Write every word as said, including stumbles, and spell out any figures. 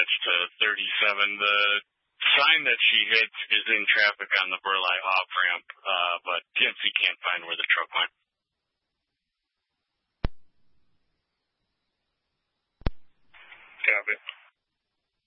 dispatch to thirty-seven. The sign that she hits is in traffic on the Burleigh off-ramp, uh, but T M C can't find where the truck went. Copy.